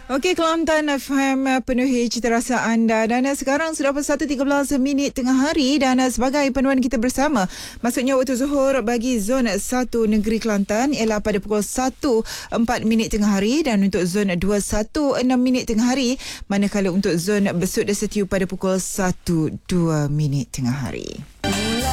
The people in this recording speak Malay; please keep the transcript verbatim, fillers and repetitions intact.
Okey, Kelantan F M penuhi cita rasa anda, dan sekarang sudah pukul satu tiga belas minit tengah hari, dan sebagai panduan kita bersama, maksudnya waktu zuhur bagi zon satu negeri Kelantan ialah pada pukul satu empat minit tengah hari, dan untuk zon dua satu enam minit tengah hari, manakala untuk zon Besut dan Setiu pada pukul satu dua minit tengah hari.